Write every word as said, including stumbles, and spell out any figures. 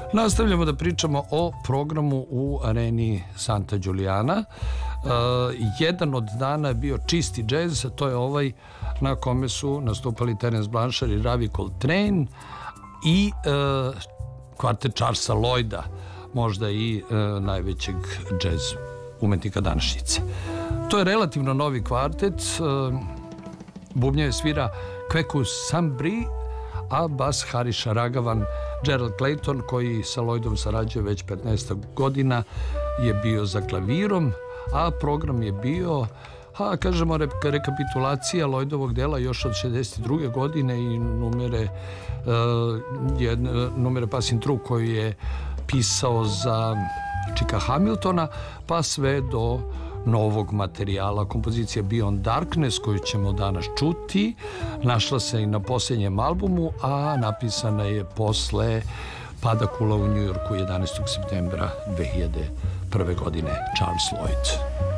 Nastavljamo da pričamo o programu u areni Santa Giuliana. Uh, jedan od dana je bio čisti džez, to je ovaj na kome su nastupali Terence Blanchard i Ravi Coltrane i uh, kvartet Charlesa Lloyda, možda i uh, najvećeg džez umetnika današnjice. To je relativno novi kvartet, uh, bubnjeve svira Kveku Sambri, a bas Hariša Ragavan. Gerald Clayton, koji sa Lloydom sarađuje već petnaest godina, je bio za klavirom, a program je bio, a kažemo, rekapitulacija Lloydovog dela još od šezdeset druge godine i numere, uh, je, numere Passing Through koju je pisao za Chicka Hamiltona, pa sve do novog materijala. Kompozicija Beyond Darkness, koju ćemo danas čuti, našla se i na posljednjem albumu, a napisana je posle pada kula u Njujorku jedanaestog septembra dve hiljade prve godine. Charles Lloyd.